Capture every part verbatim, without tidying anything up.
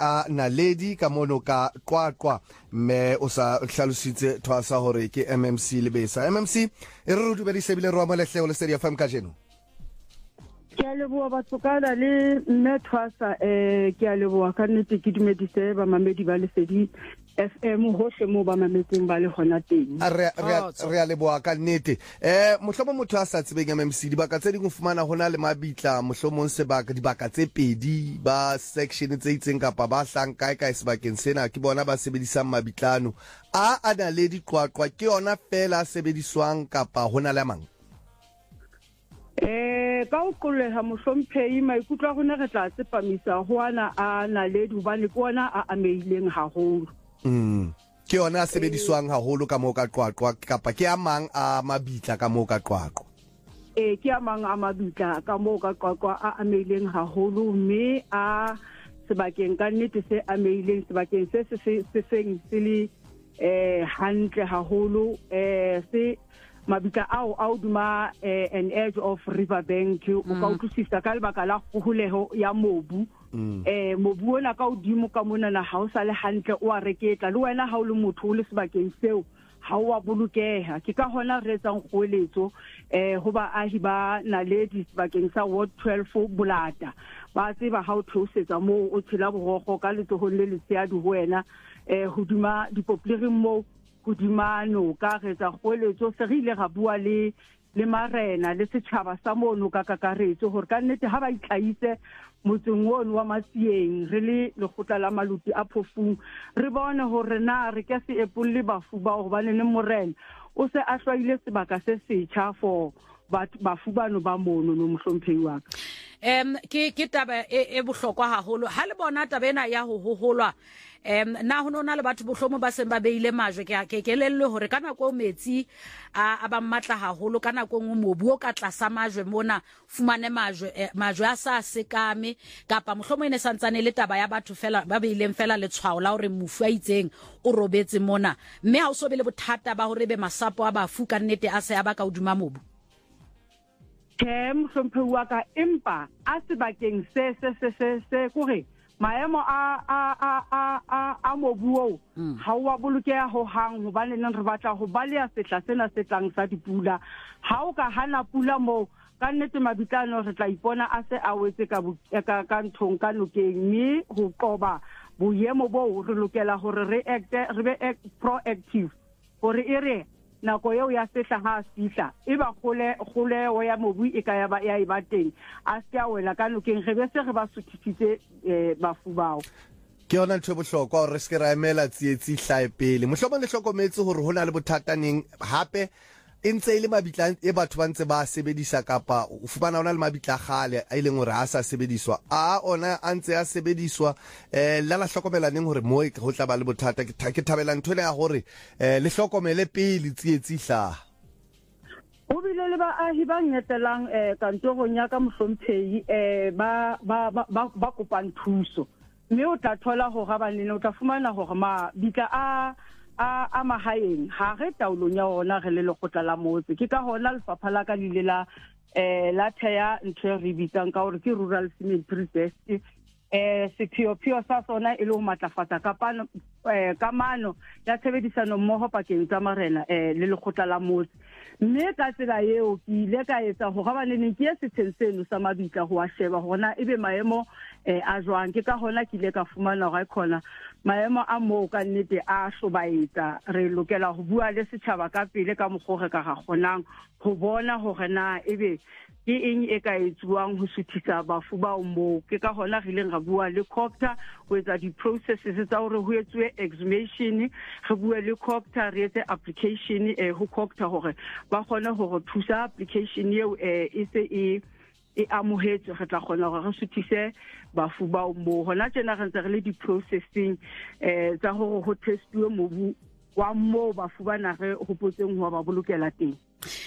a Naledi ka mono ka Qwaqwa mme o sa hlalositse thwasa hore ke M M C Lebesa. M M C e re re dumedise bile ro amolehle o le Studio F M ka jeno. Ke a leboha batsokana le mme thwasa eh ke a leboha ka nnete ke dumedise ba mamedi ba Lesedi F M hohle mo ba mametseng ba le hona teng. Re re a leboha ka nnete. Eh mohlomo motho a sa tsebeng M M C dibaka tse ding o fumana hona le mabitla mohlomong sebaka dibaka tse pedi ba section tse itseng kapa ba hlang kae kae sebakeng sena ke bona ba sebedisang mabitlano a a Naledi Qwaqwa ke yona fela sebediswang kapa hona le mang. Eh ka o qoleha mohlomphehi maikutlo a rona re tla tsepamisa ho ana a Naledi hobane ke ona a ameileng haholo. Mm ke yona a sebediswang haholo ka mo ka Qwaqwa kapa ke a mang a mabitla ka mo ka Qwaqwa. Eh ke a mang a mabitla ka mo ka Qwaqwa a ameileng haholo mme a sebakeng ka nnete se ameileng sebakeng se se se seng se le eh hantle haholo eh se mabitla ao ao duma eh, an edge of Riverbank o ka utlwisisa ka lebaka la kgoholeho ya mobu eh mobu ona ka odimo ka mona na ha o sa le hantle o a reketla le wena ha o le motho o le sebakeng seo ha o a bolokeha ke ka hona re etsang kgoeletso eh ho ba ahi ba Naledi sebakeng sa Ward twelve Bolata ba tseba ha o theosetsa mo o tshela borogo ka letsohong le letseadi ho wena eh hodima dipoplering mo hodimano ka retsa kgoeletso se re ile ga bua le le marena le setjhaba sa mono ka kakaretso hore ka nnete ha ba itlhaise motseng wono wa Masieng re le lekgotla la maluti a phofung re bone hore na re ka se epolle bafu ba hobane le morena o se a hlwaile sebaka se setjha for bafu bano ba mono no mohlomphehi wa ka. Em ke ke taba e bohlokwa haholo ha le bona taba ena ya ho hoholwa em na ho nona le batho bohlomo ba seng ba beile majwe ke ke lelle hore kana go metsi a ba matla haholo kana go mobu o ka tlasa majwe mona fumane majwe majwe a sa sekame kapa mohlomo ene santsane le taba ya batho fela ba beileng fela le tshwao la hore mofu a itseng o robetse mona mme ha o so be le bothata ba hore be masapo a bafu ka nnete a se a ba ka hoduma mobu. Kem hlomphehi wa ka empa a sebakeng se se se se se kore maemo a a a a a mobu o ha wa bolokeha ho hang hobane neng re batla ho balea setla sena se tlang sa dipula ha o ka hana pula mo ka nnete mabitlano re tla ipona a se a wetse ka ka ka nthong ka nokeng mme ho qoba boemo bo re lokela hore re act re be proactive hore ere nako eo ya setla ha sihla e ba khole khole o ya mobu e ka ya ba ya iba teng a se a wela ka nokeng re be se re ba suthisitse bafu bao ke yona ntho bohlokwa hore se ke ra emela tsietsi hlae pele mohlomo le hlokometse hore hona le bothataneng hape e ntse ile mabitla e batho ba ntse ba sebedisa kapa o fumana ona le mabitla gale a ileng hore a sa sebediswa a ona a ntse a sebediswa eh la la hlokomelaneng hore mo go tla ba le bothata ke thabela ntho le ya hore eh le hlokomele pele tsietsi hlaha o bile le ba ahi ba nyetelang eh kantorong ya ka mohlomphehi eh ba ba ba kopang thuso mme o tla thola ho ga banene o tla fumana hore ma bitla a a a mahaeng ha re taolong ya ona re le lekgotla la motse ke ka hona lefapha la ka le la eh la theya ntho re bitsang ka hore ke rural cemetery desk eh sepheo sa sona e le ho matlafatsa ka pano eh kamano ya tshebedisano mmoho pakeng tsa marena eh le lekgotla la motse mme ka tsela eo ke ile ka etsa ho ga baneng ke se tsenseno sa mabitla ho a sheba hona ebe maemo eh a jwang ke ka hona ke ile ka fumana ga khona maemo a mo ka nnete a hlobaetsa re lokela ho bua le setjhaba ka pele ka mogore ka ga gonang ho bona hore na ebe ke eng e ka etsuwang ho suthisa bafu ba mo ke ka hona re leng ga bua le copter ho etsa di processes tsa hore ho etswe exhumation re bua le copter re etse application eh ho copter hore ba kgone hore thusa application eo eh e se e e amohetse re tla kgona hore re suthise bafu ba mo hona tjena re ntse re le di processing eh tsa hore ho testiwe mobu wa mo bafu bana re hopotseng ho ba bolokela teng.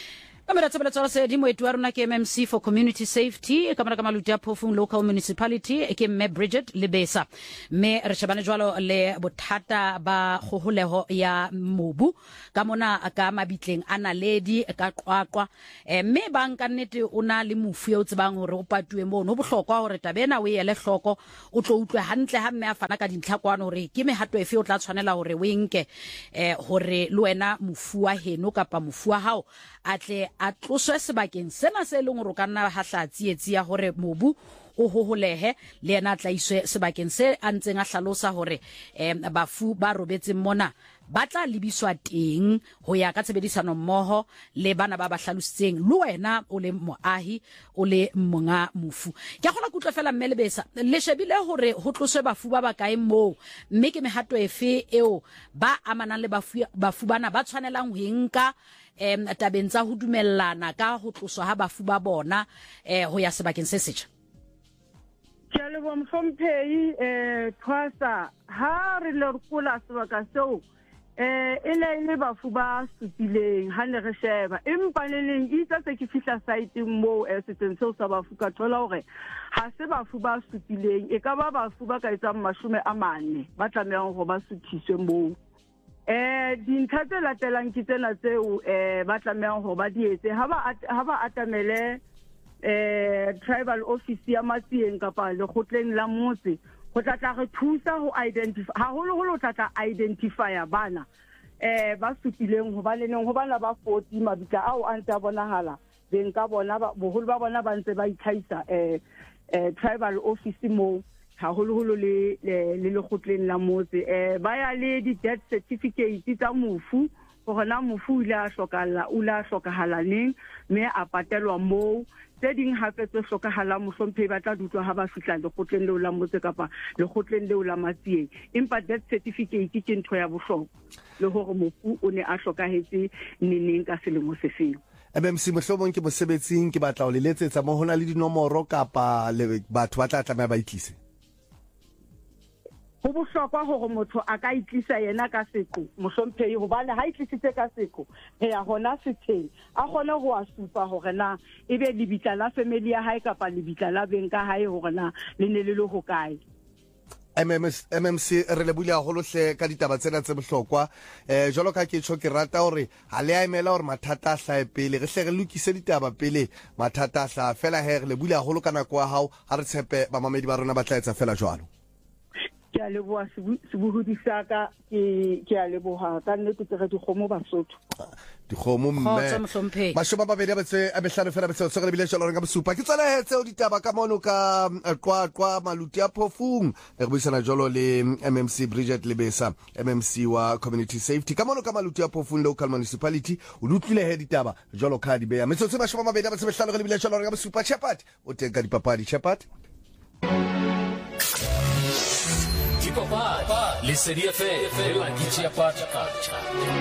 Kamera tsebeletso ya se di moetu wa rona ke M M C for Community Safety kamera ka maluti ya Phofung Local Municipality ke mme Bridget Lebesa me re shebane jwalo le bothata ba goholeho ya mobu ka mona ka mabitleng ana ledi ka qwaqwa mme ba nka nnete ona le mofu yo tsebang hore o patuwe mo no bohlokwa hore tabena o yele hloko o tlo utlwe hantle ha mme a fana ka dintlhakwana hore ke mehato efe o tla tshwanela hore o enke eh hore le wena mofu wa heno kapa mofu wa hao atle a tloswe sebakeng sena se leng hore ka nna ha tsietsi ya hore mobu o hoholehe le yena tla iswe sebakeng se a ntseng a hlalosa hore eh bafu ba robetseng mona ba tla lebiswa teng ho ya ka tshebedisano mmoho le bana ba ba hlalositseng le wena o le moahi o le monga mofu ke gona kutlwa fela Mmelebesa le shebile hore ho tloswe bafu ba ba kae mo mme ke mehato efe eo ba amanang le bafu bafu bana ba tshwanelang ho enka em tabeng tsa ho dumellana ka ho tloswa ha bafu ba bona eh ho ya sebakeng se setjha. Ke le bom Hlomphehi eh Thwasa ha re le kula sebaka seo eh ile ile bafu ba supileng ha ne re sheba empa le leng itse se ke fihla site mo eh setseng seo sa bafu ka thola hore ha se bafu ba supileng e ka ba bafu ba ka etsang mashome a mane ba tlamehang go ba suthiswe mo eh dintlha tse latelang ke tsena tseo eh ba tlamehang go ba dietse ha ba ha ba atamele eh tribal office ya Matsieng kapa le khotleng la motse go tla tla re thusa ho identify ha holo holo tla tla identify bana eh ba supileng go ba leneng go bana ba forty mabitla ao a ntse a bonahala beng ka bona ba boholo ba bona ba ntse ba ithaisa eh eh tribal office mo ha holo holo le le le khotleng la motse eh ba ya le di death certificate tsa mofu gore na mofu ila hlokala ula hlokahala neng me a patelwa mo tse ding hape tse hlokahala Mohlomphehi ba tla dutwa ha ba fihla le khotleng leo la motse kapa le khotleng leo la Matsieng empa death certificate ke ntho ya bohlokwa le hore mofu o ne a hlokahetse neneng ka selemo se feng. M M C mohlomong ke mosebetsing ke batla o le letsetsa mo hona le dinomoro kapa le batho ba tla tlamela ba itlise ho bohlokwa hore motho a ka itlisa yena ka seko Mohlomphehi hobane ha itlisitse ka seko he ya hona setheng a gone go a supa hore na ebe lebitla la family ya hae kapa lebitla la beng ka hae hore na le ne le le ho kae. M M C re le buile haholo hle ka ditaba tsena tse bohlokwa eh jalo ka ke tsho ke rata hore ha le a emela hore mathata a hlae pele re hle re lokise ditaba pele mathata a hla fela he re le buile haholo kana kwa hao ha re tshepe ba mamedi ba rona ba tla etsa fela jwalo. Ke a leboha sebuhudi saka ke ke a leboha ka nnete ke re dikgomo Basotho dikgomo mme mashoma ba bedi ba tse a behlano fela ba tse tsogele bile jalo re ka bosupa ke tsela hetse o ditaba ka mono ka qwa qwa maluti ya Phofung re buisana jalo le M M C Bridget Lebesa M M C wa Community Safety ka mono ka maluti ya Phofung Local Municipality o lutlile he ditaba jalo ka di beya metsotso mashoma ba bedi ba tse behlano re bile jalo re ka bosupa Shepherd o teng ka dipapadi Shepherd le serie fe la dice a parte calcia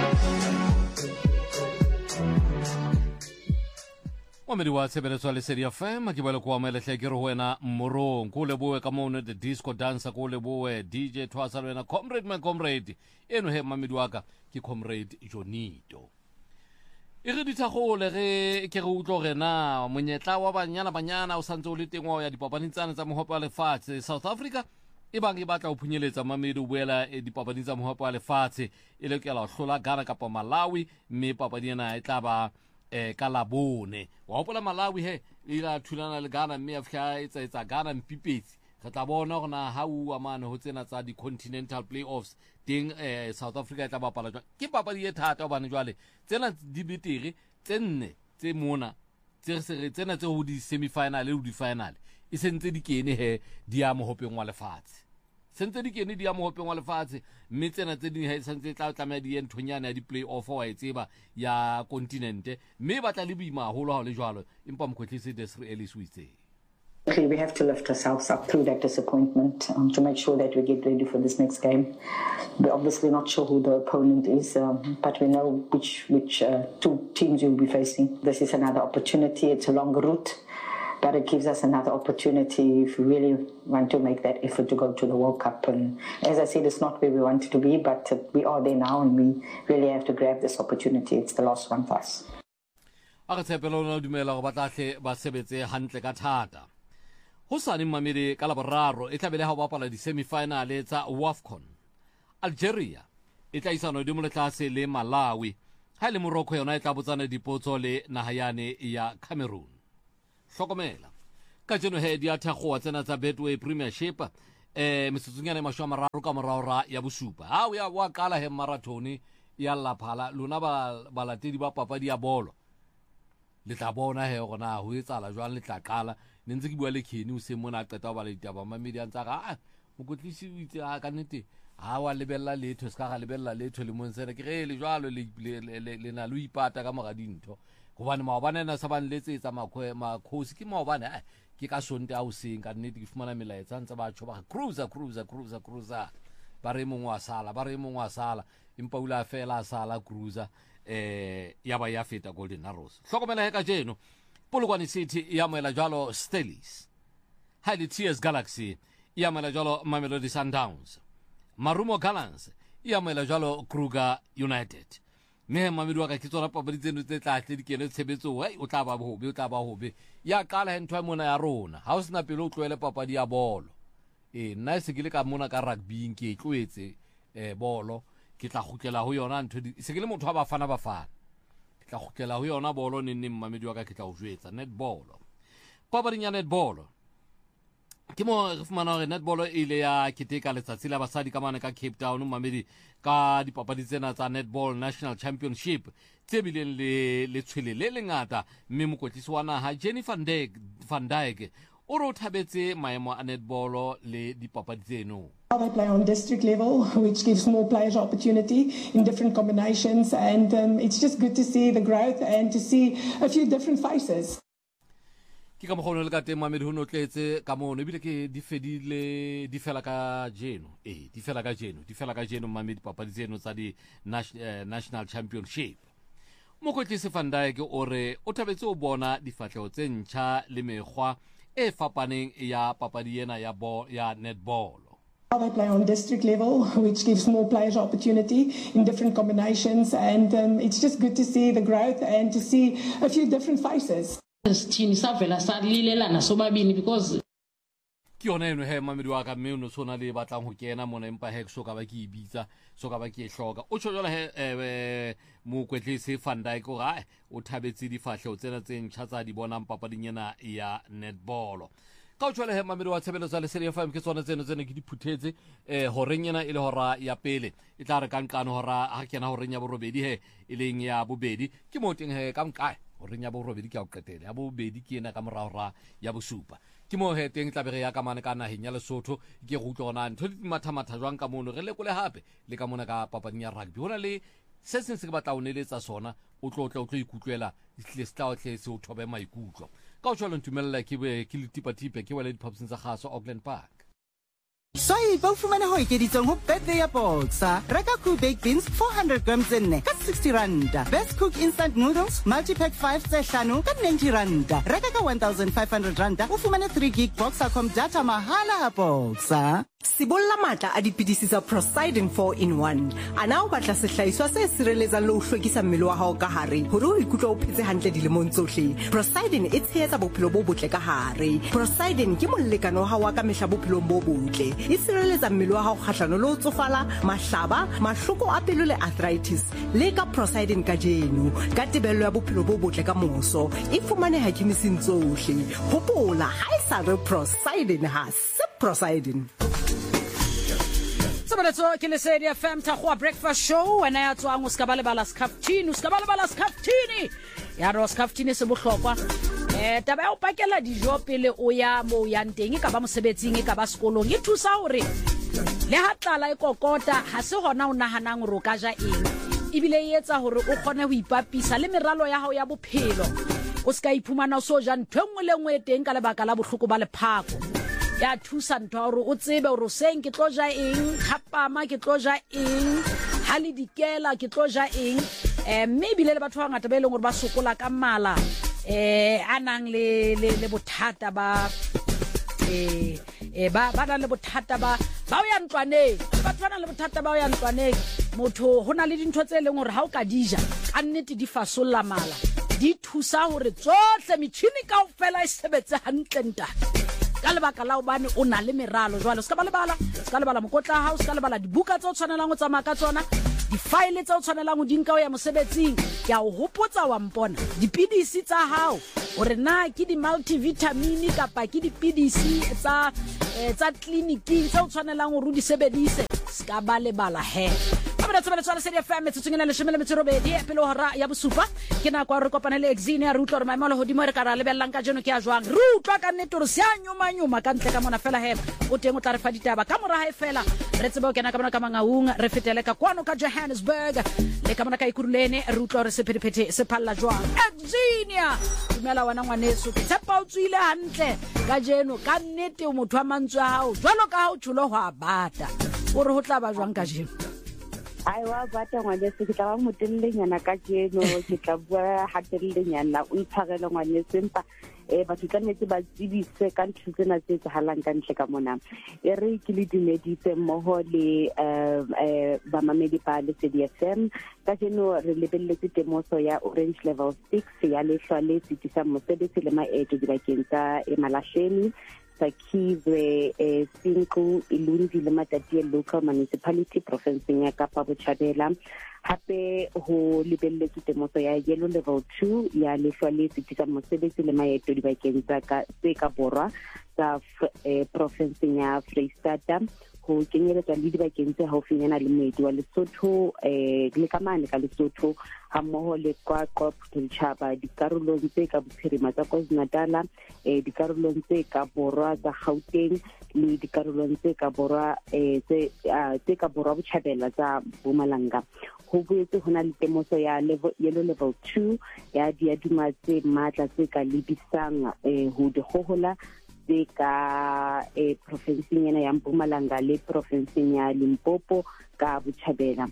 wa me di wa tshebeletso le serie fe ma ke bale kwa mele hle ke re ho wena morong go le boe ka mone the disco dancer go le boe D J Thwasa le wena comrade my comrade eno he mamedi wa ka ke comrade Jonito e re dithagole ge ke re utlo rena monyetla wa banyana banyana o santse o le tengwa ya dipapadi tsana tsa mohopa lefatshe South Africa e bang e batla o phunyeletsa mamedi o boela e dipapadi tsa mohopa lefatshe e lekela ho hlola Ghana kapa Malawi mme papadi ena e tla ba eh ka Labone wa hopola Malawi he e la thulana le Ghana mme a fihla etsa etsa Ghana mpipetsi re tla bona gona ha u amane ho tsena tsa di continental playoffs ding eh South Africa e tla bapala jwa ke papadi e thata bana jwale tsena di betere tsenne tse mona tse re tsena tse ho di semi-final le ho di final e sentse di kene he di ya mohopeng wa lefatshe sentse di kene di ya mohopeng wa lefatshe mme tsena tse ding he sentse tla tlamela di enthonyana ya di play-off wa e tseba ya continent mme ba tla le boima haholo ha le jwalo empa mokwetlisi Desiree Ellis o itse We have to lift ourselves up through that disappointment um, to make sure that we get ready for this next game. We're obviously not sure who the opponent is, um, but we know which which uh, two teams we'll be facing. This is another opportunity. It's a long route, but it gives us another opportunity if we really want to make that effort to go to the World Cup. And as I said, it's not where we wanted to be, but uh, we are there now, and we really have to grab this opportunity. It's the last one for us. a re tshepela ona dumela go batlahle ba sebetse hantle ka thata ho sane mamedi ka la boraro e tlabele ha bapala di semifinale tsa WAFCON. Algeria e tla isana di moletlase le Malawi ha le Morocco yona e tla botsana dipotso le nahayane ya Cameroon. Hlokomela ka jeno he di athakgoa tsena tsa Betway Premiership eh metsotsonyana e mashwa mararo ka moraora ya bosupa ha o ya wa kala he marathoni ya laphala lona ba balatedi ba papadi ya bolo le tla bona he gona ho etsala jwang le tla qala ne ntse ke bua le Kenny o se mona a qeta ba le ditaba mamedi a ntsa ga mokotlisi o itse a ka nnete ha wa lebella letho se ka ga lebella letho le monsere ke re le jwalo le le na lo ipata ka moga dintho gobane maobane na sa ban letsetsa makwe makhosi ke maobane ke ka sonte a o seng ka nnete ke fumana melaetsa ntse ba tsho ba cruiser cruiser cruiser cruiser ba re mongwa sala ba re mongwa sala impa ula fela sala cruiser eh ya ba ya feta Golden Arrows. Hlokomela he ka jeno Polokwane City ya moela jalo Stelis, Haile T S Galaxy ya moela jalo Mamelodi Sundowns, Marumo Gallants ya moela jalo Kruger United. Me mamedi wa ka ke tsona papadi tseno tse tla tle di kene tshebetso wa o tla ba bobe o tla ba hobe ya kala he ntwa mona ya rona ha o sena pele o tloele papadi ya bolo e nna se ke le ka mona ka rugby ke tloetse eh bolo ke tla gutlela ho yona ntho se ke le motho wa bafana bafana ke tla gutlela ho yona bolo ne nne mamedi wa ka ke tla o jwetsa netball papadi ya netball ke mo re fumana hore netball ile ya keteka letsatsi la basadi ka mane ka Cape Town mamedi ka dipapadi tsena tsa netball national championship tse bileng le le tshwele le lengata mme mokotlisi wa naha Jenny van Dijk van Dijk o re o thabetse maemo a netball le dipapadi tseno. They play on district level, which gives more players opportunity in different combinations, and um, it's just good to see the growth and to see a few different faces. Ke ka mogolo le ka teng mamedi ho no tletse ka mono ebile ke di fedile di fela ka jeno eh di fela ka jeno di fela ka jeno mamedi papadi tseno tsa di national championship. Mokotlisi Van Dijk o re o thabetse o bona difatlhego tse ntšha le mekgwa e fapaneng ya papadi ena ya bo ya netball. They play on district level, which gives more players opportunity in different combinations, and um, it's just good to see the growth and to see a few different faces. Because ke yone eno he mamedi wa ka mme o no sona le batlang ho kena mona empa he so ka ba ke ibitsa so ka ba ke hloka o tshojela he eh mo kwetlise Van Dijk o ga o thabetse difahleo tsena tse ntšha tsa di bonang papading ena ya netball. Ka o tshwele he mamedi wa tshebelo tsa lesedi F M ke tsona tseno tsene ke di phuthetse eh horeng ena ile hora ya pele e tla re ka nkano hora ha kena horeng ya borobedi he e leng ya bobedi ke mo teng he ka mkae horeng ya borobedi ke a o qetela ya bobedi ke ena ka moraora ya bosupa ke mo he teng tla be ya ka mane ka naheng ya Lesotho ke go utlwana ntho di mathamatha jwang ka mono re lekole hape le ka mona ka papading ya rugby hona le se se se batla o neletsa sona o tlo tlo tlo ikutlwela le stao tle se o thobe maikutlo ka o tshwela ntumella ke be ke le tipa tipe ke wele diphaposing tsa gaso Auckland Park. Soy ba fumana ho ekeditsong ho birthday ya Boxer. Reka Cool Baked Beans four hundred grams nne ka sixty randa. Best Cook Instant Noodles multi-pack five tse hlano ka ninety randa. Reka ka one thousand five hundred randa o fumane three gig Boxer.com data mahala ha Boxer. Sibolla matla a dipidisi tsa Prosidin four in one. Ana o batla sehlahiswa se sireletsang le ho hlwekisa mmele wa hao ka hare hore o ikutlwe o phetse hantle dilemong tsohle. Prosidin e tshehetsa bophelo bo botle ka hare. Prosidin ke molekano wa hao wa ka mehla bophelong bo botle. E sireletsa mmele wa hao kgahlano le ho tsofala, mahlaba, mahloko a pelo le arthritis. Le ka Prosidin ka jeno ka tebello ya bophelo bo botle ka moso. E fumaneha kemising tsohle. Hopola ha e sa re Prosidin ha se Prosidin. Sabaletso ke lesedi F M Thakgoa breakfast show wena ya tswang o ska ba le bala skaftini o ska ba le bala skaftini ya ro skaftini se bohlokwa eh taba ya o pakela dijo pele o ya mo ya nteng ka ba mosebetsing ka ba sekolong e thusa hore le ha tlala e kokota ha se hona o nahanang hore o ka ja eng ibile e etsa hore o kgone ho ipapisa le meralo ya hao ya bophelo o ska iphumana o so ja nthwe le nngwe teng ka lebaka la bohloko ba lephako ya thusa ntwa hore o tsebe hore seng ke tlo ja eng khapama ke tlo ja eng hali dikela ke tlo ja eng eh maybe le batho ba ngata ba ile gore ba sokola ka mala eh anang le le le bothata ba eh e ba ba na le bothata ba ba o ya ntwane batho ba na le bothata ba o ya ntwane motho hona le dintho tse leng hore ha o ka dija ka nnete di fasolla mala di thusa hore tsohle metšhini kaofela e sebetse hantle ntate ka lebaka la obane o na le meralo jwale ska ba lebala ska lebala mokotla ha o ska lebala dibuka tse o tshwanelang go tsamaya ka tsona di-file tse o tshwanelang go dinka o ya mosebetsing ke a o hopotsa wa mpona dipidisi tsa hao gore na ke di-multivitamini kapa ke dipidisi tsa tsa clinic-ing tse o tshwanelang gore o di sebedise ska ba lebala he Abana tsebele tswala City F M tsutsungela le shemele metserobedi pele hora ya bosupa ke na kwa re kopana le Exenia re utlwa re maemolo hodimo re ka ra lebellang ka jeno ke a jwang re utlwa ka nnete re sia nyoma nyoma ka ntle ka mona fela he o teng o tla re fa ditaba ka mora ha fela re tsebe o kena ka mona ka mangaung re fetele ka kwano ka Johannesburg le ka mona ka ikurulene re utlwa re sephethephethe se phalla jwang Exenia dumela wana ngwaneso ke tshepa o tswile hantle ka jeno ka nnete o motho wa mantswe hao jwalo ka ha o tshulo ho abata o re ho tla ba jwang ka jeno ai wa bata ngwaneso ke tla ba motellenyana ka jeno ke tla bua hatellenyana o itshwarele ngwaneso empa eh batho ka nnete ba tsebise ka ntho tsena tse tsahalang ka ntle ka mona e re ke le dumeditse mmoho le eh ba mamedi ba le C D F M ka jeno re lebelletse temoso ya Orange Level six ya lehlwa le sitisa mosebetsi le maeto dibakeng tsa Emalasheni Sakizwe eh Sinku Ilundi le Matatiele Local Municipality Province ya Kapa Botjhabela hape ho lebelletse temoso ya Yellow Level two ya lehlwa le sitisa mosebetsi le maeto dibakeng tsa ka tse ka borwa tsa province ya Freistata ho kenyeletsa le dibakeng tse haufinyana le moedi wa Lesotho eh le kamane ka Lesotho ha mmoho le kwa kwa Puthelchaba dikarolong tse ka bophirima tsa KwaZulu-Natal eh dikarolong tse ka borwa tsa Gauteng le dikarolong tse ka borwa eh tse tse ka borwa Botjhabela tsa Mpumalanga ho boetse hona le temoso ya level Yellow Level two ya diaduma tse matla tse ka lebisang eh ho di hohola tse ka eh provinceng ya Mpumalanga le provinceng ya Limpopo ka Botjhabela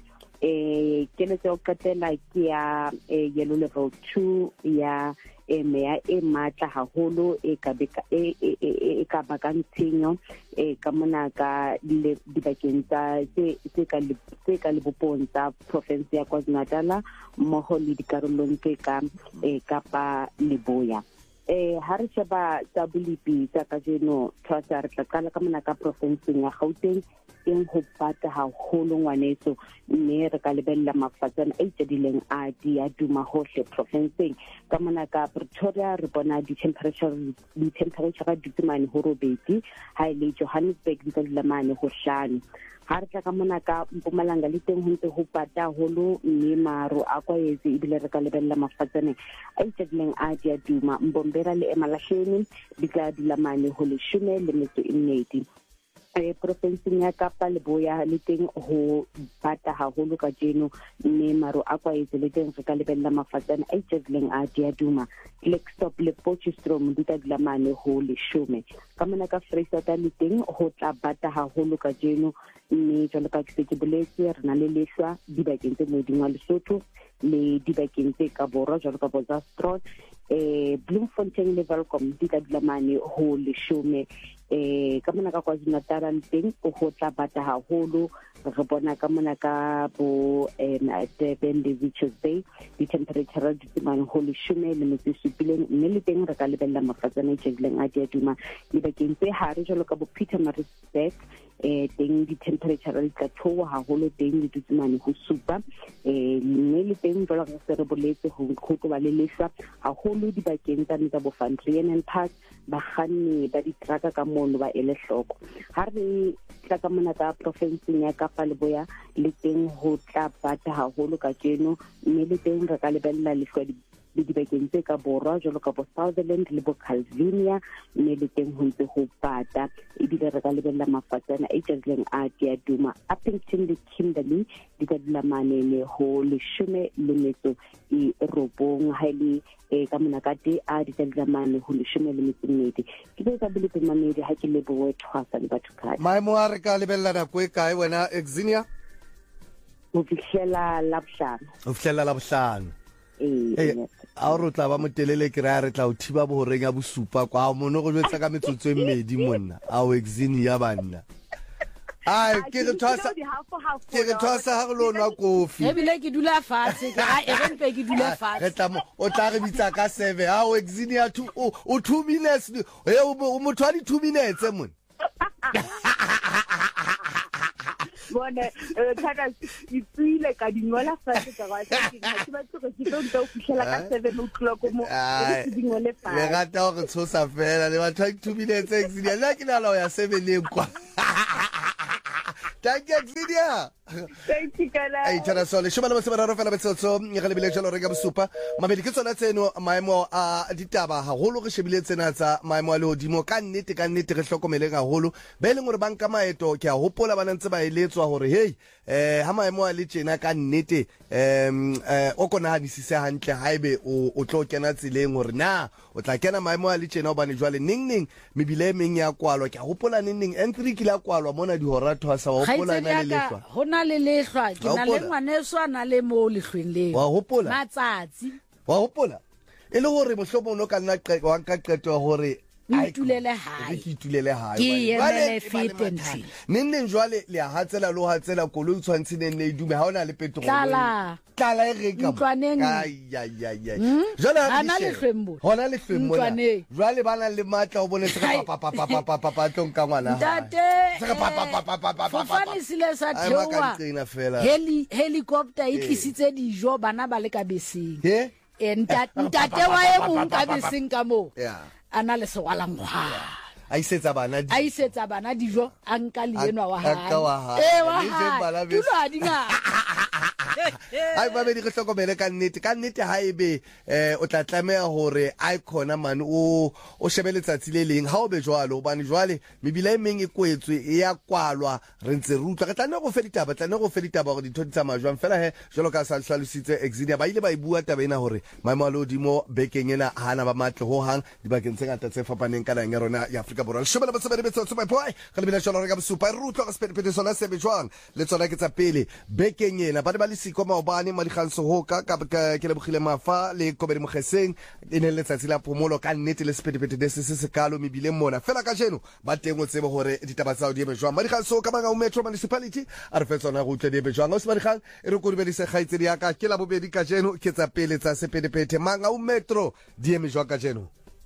eh ke le tso katela ke ya Yellow Level two ya e mea e matla haholo e ka beka e e ka bakang tshenyo e ka mona ka le dibakeng tsa tse ka le tse ka le bopong tsa province ya KwaZulu-Natal mmoho le dikarolong tse ka e Kapa Leboya eh ha re sheba tsa bolipi tsa ka jeno tshwasa re tla kala ka mona ka province ya Gauteng eng ho pata haholo ngwaneso mme re ka lebella mafatsana a itsedileng a di a duma hohle province ka mona ka Pretoria re bona di temperature di temperature di tsimane ho robedi ha ile Johannesburg di tla mane ho hlano ha re tla ka mona ka Mpumalanga le teng ho ntse ho pata holo mme maro a kwaetse ibile re ka lebella mafatsana a itsedileng a di a duma Mbombela le Emalasheni di tla dilamane ho leshome le metso e mmedi eh province ya Kapa Leboya le teng ho bata haholo ka jeno mme maro a kwaetse le teng re ka lebella mafatsana a itsedileng a diaduma Klerksdorp le Potchefstroom di tla dilamane ho leshome ka mona ka Freistata le teng ho tla bata haholo ka jeno mme jwalo ka ke se ke boletse re na le lehlwa dibakeng tse moding wa Lesotho le dibakeng tse ka borwa jwalo ka Bothaville eh Bloemfontein le Welkom di tla dilamane ho leshome eh ka mona ka KwaZulu-Natal teng o ho tla bata haholo re bona ka mona ka bo eh Durban le Richards Bay di temperature di tsimane ho leshome le metso e supileng mme le teng re ka lebella mafatsana a tshileng a diaduma le bakeng tse hare jwalo ka bo Pietermaritzburg eh teng di temperature di tla theoha haholo teng di tsimane ho supa eh mme le teng jwalo ka se re boletse ho go tloba le lehlwa haholo di bakeng tsa nta bo Van Rieenen Park ba kganni ba di traka ka mono ba ele hloko ha re tla ka mona ka province ya Kapa Leboya le teng ho tla bata haholo ka jeno mme le teng re ka lebella lehlwa di le dibakeng tse ka borwa jwalo ka bo Sutherland le bo Calvinia mme le teng ho ntse ho bata ebile re ka lebella mafatsana a itseleng a diaduma Upington le Kimberley di ka dilamane le ho leshome le metso e robong ha ile e ka mona ka te a di ka dilamane ho leshome le metso mmedi ke be ka bile mamedi ha ke le bo thwasa le batho ka maemo a re ka lebella na kwe kae wena Exenia ho fihlela la bohlano ho fihlela la bohlano eh a re tla ba motelele ke ra re tla o thiba bo horeng ya bosupa kwa mono go jwetsa ka metsotso e mmedi monna a o Exenia banna ai ke re thosa ke re thosa ha lo nwa kofi e bile ke dula fatshe ke a e re mpe ke dula fatshe re tla mo o tla re bitsa ka seven ha o Xenia two o two minutes e o motho wa di two minutes mon bona thaka itsile ka dingola fatshe ka ba ke ke ba tlo ke tlo ntse o fihlela ka seven o'clock mo ke dingole fa le rata go tshosa fela le ba two minutes Xenia la ke na la ya seven le kwa Thank you, Xenia. Thank you, Kala. Ai tshana sole shoma le mosebara fela betsetso e ga le bile jalo re ka bosupa mabedi ke tsona tseno maemo a ditaba ha holo re shebile tsena tsa maemo a le hodimo ka nnete ka nnete re hlokomele ga holo be leng gore banka maeto ke a hopola bana ntse ba eletswa hore hey eh ha maemo a le tsena ka nnete em eh o kona hanisise hantle haebe o o tlo kena tsileng hore na o tla kena maemo a le tsena o bane jwale ning ning mebile meng ya kwalwa ke a hopola ning ning N three kila kwalwa mona di hora thosa wa hopola na le leshwa hona le lehlwa ke na le ngwaneso ana le mo lehlweng le wa hopola matsatsi wa hopola e le hore mohlomo no ka nna wa ka qeto hore itulele hae ke itulele hae ke yele fitentry neng jwale le hatsela lo hatsela koloi tshwantshine ne idume ha ona le petrol tlala tlala e re ka ai ai ai jwale ana le hlwembo hona le hlwembo jwale bana le matla o bone se pa pa pa pa pa pa pa tong ka ngwana ntate se pa pa pa pa pa pa pa fane sile sa thewa heli helicopter e tlisitse dijo bana ba le ka beseng he ntate wa e mong ka beseng ka mo ana le sewala ngwa a isetsa bana di a isetsa bana dijo a nka le enwa wa ha e wa ha tulo a dinga ai ba be di re hlokomele ka nnete ka nnete ha ebe eh o tla tlamea hore icona man o o shebeletsa tsile leng ha o be jwalo hobane jwale mebila e meng e kwetswe e ya kwalwa re ntse re utlwa re tla nne go fedita ba tla nne go fedita ba gore ditho di tsamaya jwang fela he jwalo ka sa hlalositse Xenia ba ile ba e bua taba ena hore maemo a lodimo bekeng ena hana ba matle ho hang dibakeng tse ngata tse fapaneng ka nang ya rona ya Afrika Borwa shebela ba tsebele betso tsoma boy ga le bila jalo re ka bosupa re utlwa ka sepedipedi sona se be jwang le tsona ke tsa pele bekeng ena ba le siko maobane madiganso ho ka ke le bogile mafa le kobedi mogeseng e ne le tsatsi la pomolo ka nnete le sepedipedi de se se kalo mebile mona fela ka jeno ba teng o tsebe hore ditaba tsa di be jwang madiganso ka banga o metro municipality a re fetsona go tle di be jwang o se madigang e re go ribedise gaitse di aka ke la bobedi ka jeno ke tsa pele tsa sepedipedi manga o metro di eme jwa ka jeno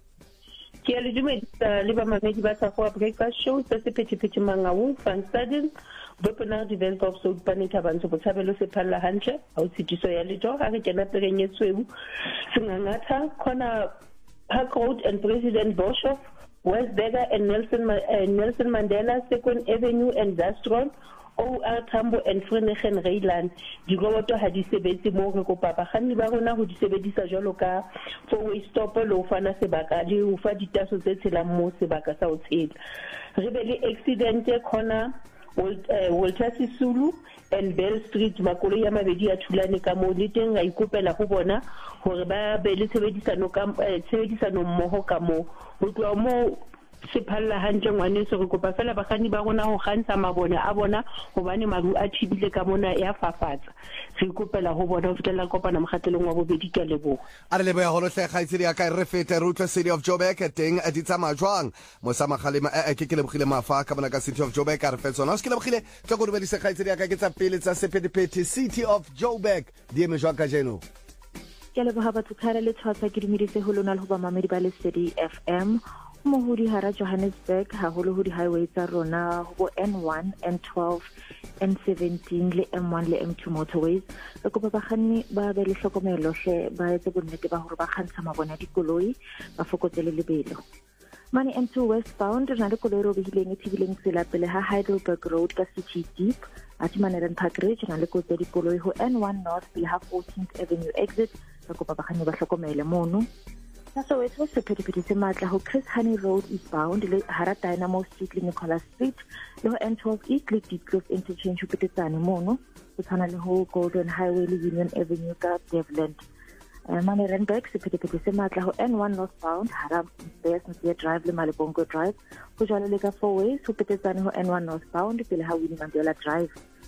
ke le dumedisa le ba mamedi ba tsa go breakfast show tsa sepedipedi manga o fan studies Bopena Defense of South Panica Bantu Botabelo Sepala Hanche, Outitiso Yalito, Harikana Perenyetsu, Singangata, Kona Park Road and President Boshoff, West Berger and Nelson uh, Nelson Mandela, Second Avenue and Zastron, O R Tambo and Frenegen Rayland, di roboto ha di sebetse mo re ko papa ganni ba rona go di sebedisa jalo ka four way stop lo fana sebaka di u fa ditaso tse tshelang mo sebaka sa o tshela re be le accident e khona Walter Sisulu and Bell Street makoloi ya mabedi a thulane ka mo le teng a ikopela go bona gore ba be le tshebedisano ka tshebedisano mmogo ka mo go tloa mo sepalla hantle ngwane se re kopa fela bagani ba rona go gantsa mabone a bona gobane maru a thibile ka mona ya fafatsa re ikopela go bona go fitela kopana mogatelong wa bobedi ka lebo a re lebo ya holo hle gaitsedi ya ka re fete rutla City of Joburg teng a ditsa majwang mo sa magalema a ke ke lebogile mafa ka bona ka City of Joburg a re fetsona o se ke lebogile tla go rubedisa gaitsedi ya ka ke tsa pele tsa sepedipedi City of Joburg di eme jwa ka jeno ke leboga batho khara le tshwatsa ke dumedise ho lona le ho ba mamedi ba le City F M mohudi hara Johannesburg ha holo ho di highway tsa rona ho N one N twelve N seventeen le M one le M two motorways re kopa bakganni ba be le hlokomelo hle ba etse bonnete ba hore ba kgantsha mabone a dikoloi ba fokotse le lebelo mane M two westbound re na le koloi ro behileng e thibileng tsela pele ha Heidelberg Road ka City Deep Atimaneren Park Ridge na le kotse dikoloi ho N one North pele ha fourteenth Avenue exit re kopa bakganni ba hlokomele mono So it was sepedipedi se matla ho Chris Honey Road eastbound le hara Dynamo Street le Nicholas Street le ho N twelve East le Deepcliff interchange ho petetsane mono ho tshwana le ho Golden Highway le Union Avenue ka Devland uh, mane Randburg sepedipedi se matla ho N one northbound hara Mbeya Drive le Malibongo Drive ho jwalo le ka four ways ho petetsane ho N one northbound pele ha Winnie Mandela Drive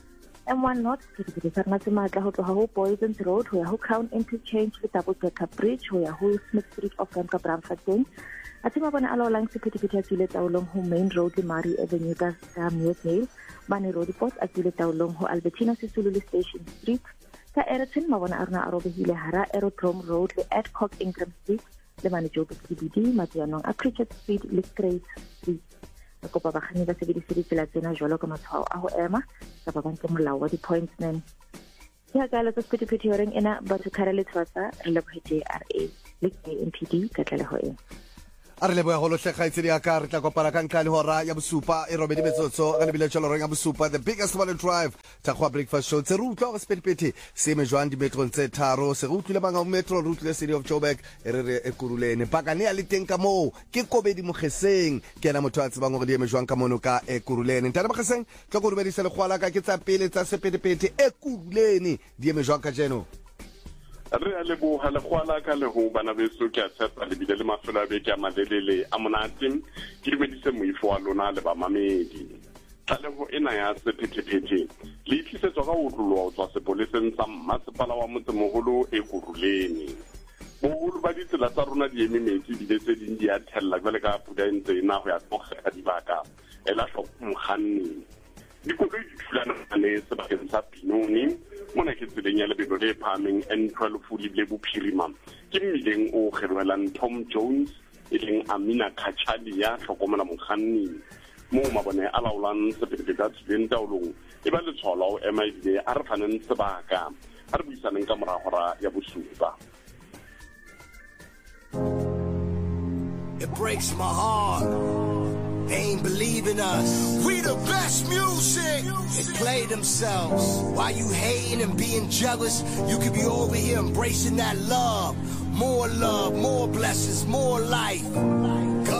M one North sephethephethe sa rona se matla ho tloha ho Poisons Road ho ya ho Crown Interchange le Double Decker Bridge ho ya ho Smith Street of Franka Bramfontein. A tsema bona a laolang sephethephethe a tswile taolong ho Main Road le Murray Avenue ka Muirvale. Bane Road Port a tswile taolong ho Albertina Sisulu le Station Street. Ka Ayrton mabona a rona a robehile hara Aerodrome Road le Adcock Ingram Street le Mane Joburg C B D Matianong a Cricket Street le Grace Street. Ka kopa bakganni ba sebedise ditsela tsena jwalo ka matshwao a ho ema ka ba bantse molao wa di-pointsman. Ke ha kala tsa sephethephethe horeng ena batho khara le tshwasa re lebohe J R A le K M P D ka tlaleho ena. a re leboya go lotlhegaetsedi ya ka re tla kopana ka ntlha le hora ya bosupa e robedi metsotso ka lebile tšholoreng ya bosupa the biggest one drive thakgoa breakfast show tse re utlwa go sephethephethe se eme jwang dimetrong tse tharo se re utlwile manga metro re utlwile city of Joburg e re re e kurulene pakane ya le teng ka moo ke Kobedi Mogeseng ke ena motho a tsebang gore di eme jwang ka mono ka e kurulene ntane Mogeseng tlo go dumedisa le kgwala ka ke tsa pele tsa sephethephethe e kurulene di eme jwang ka jeno. re a leboga le kgwala ka le ho bana beso ke a tshepa le bile le mafelo a beke a malelele a monate ke dumedise moifo wa lona le bamamedi tlaleho ena ya sephethephethe le itlisetswa ka ho tlolwa ho tswa sepoleseng sa mmasepala wa motsemoholo e kurulene boholo ba ditsela tsa rona di eme metsi di tse ding di a thella jwale ka pula e ntse e na go ya tlogela dibaka e la hloko mokganni dikoloi di thulana le sebakeng sa Pinoni mona ke tseleng ya lebelo le phameng N twelve le le bophirima ke mmileng o kgerwelang Tom Jones e leng Amina Khachali ya hlokomela mokganni mo mabone a laolang sephethephethe a tsileng taolong e ba letshwao la ho ema ebile a re faneng sebaka a re buisaneng ka mora hora ya bosupa. It breaks my heart. They ain't believe in us. We the best music. They play themselves. While you hating and being jealous, you could be over here embracing that love. More love, more blessings, more life.